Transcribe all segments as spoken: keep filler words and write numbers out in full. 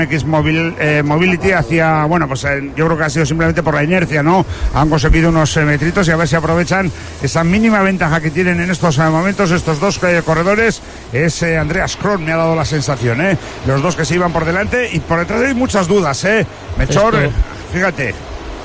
X Mobil, eh, Mobility hacia, bueno, pues eh, yo creo que ha sido simplemente por la inercia, ¿no? Han conseguido unos eh, metritos y a ver si aprovechan esa mínima ventaja que tienen en estos eh, momentos estos dos eh, corredores. Es eh, Andreas Kron, me ha dado la sensación, ¿eh? Los dos que se iban por delante y por detrás hay muchas dudas, ¿eh? Melchor, Esto... fíjate.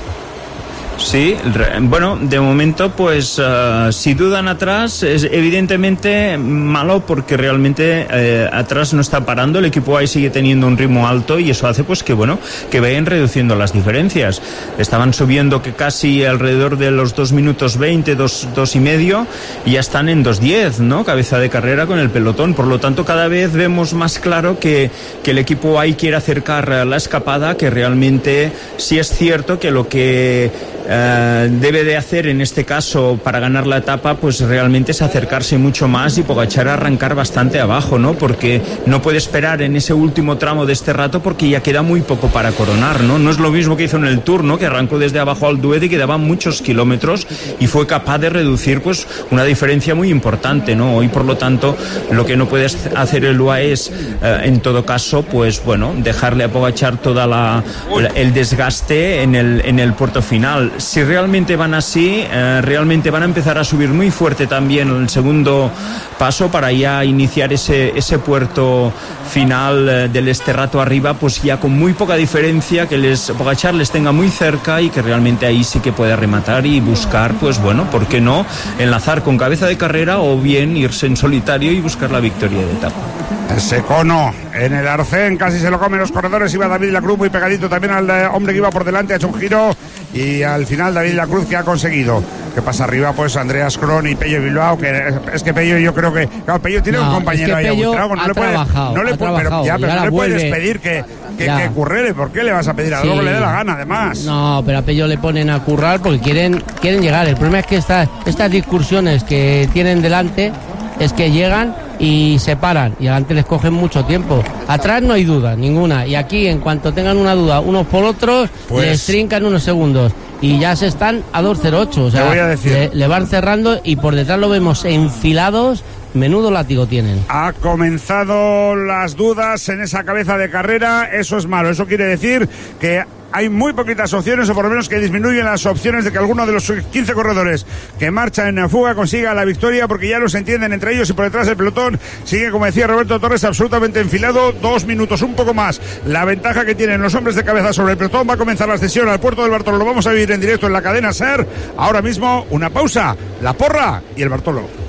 Sí, bueno, de momento pues uh, si dudan atrás es evidentemente malo porque realmente eh, atrás no está parando, el equipo ahí sigue teniendo un ritmo alto y eso hace pues que bueno, que vayan reduciendo las diferencias. Estaban subiendo que casi alrededor de los dos minutos veinte, dos, dos y medio y ya están en dos diez, ¿no? Cabeza de carrera con el pelotón, por lo tanto cada vez vemos más claro que, que el equipo ahí quiere acercar la escapada, que realmente sí es cierto que lo que Uh, debe de hacer en este caso para ganar la etapa pues realmente es acercarse mucho más y Pogačar arrancar bastante abajo, ¿no? Porque no puede esperar en ese último tramo de este rato porque ya queda muy poco para coronar, ¿no? No es lo mismo que hizo en el Tour, ¿no? Que arrancó desde abajo al Duet y quedaban muchos kilómetros y fue capaz de reducir pues una diferencia muy importante, ¿no? Hoy por lo tanto lo que no puede hacer el U A E es uh, en todo caso pues bueno, dejarle a Pogačar toda la, la el desgaste en el, en el puerto final. Si realmente van así, eh, realmente van a empezar a subir muy fuerte también el segundo paso para ya iniciar ese, ese puerto final eh, del Esterrato arriba, pues ya con muy poca diferencia, que les Pogačar les tenga muy cerca y que realmente ahí sí que pueda rematar y buscar, pues bueno, ¿por qué no? Enlazar con cabeza de carrera o bien irse en solitario y buscar la victoria de etapa. Ese cono en el arcén casi se lo comen los corredores. Iba David Lacruz muy pegadito también al hombre que iba por delante, ha hecho un giro y al final David Lacruz que ha conseguido. ¿Qué pasa arriba? Pues Andreas Kron y Pello Bilbao, que es que Pello yo creo que claro, Pello tiene no, un compañero es que ahí Pello a no ha le puede, trabajado, no le puede, pero, ya, pero no le puedes pedir que que, que currere. ¿Por qué le vas a pedir a algo sí. que le dé la gana además? No, pero a Pello le ponen a currar porque quieren quieren llegar. El problema es que esta, estas discursiones que tienen delante es que llegan y se paran y adelante les cogen mucho tiempo. Atrás no hay duda ninguna y aquí en cuanto tengan una duda unos por otros pues... les trincan unos segundos y ya se están a dos cero ocho, o sea, voy a decir. Le, le van cerrando y por detrás lo vemos enfilados. Menudo látigo tienen. Ha comenzado las dudas en esa cabeza de carrera, eso es malo, eso quiere decir que hay muy poquitas opciones, o por lo menos que disminuyen las opciones de que alguno de los quince corredores que marchan en fuga consiga la victoria, porque ya no se entienden entre ellos y por detrás el pelotón sigue, como decía Roberto Torres, absolutamente enfilado. Dos minutos, un poco más, la ventaja que tienen los hombres de cabeza sobre el pelotón. Va a comenzar la ascensión al puerto del Bartolo, lo vamos a vivir en directo en la cadena SER. Ahora mismo una pausa, la porra y el Bartolo.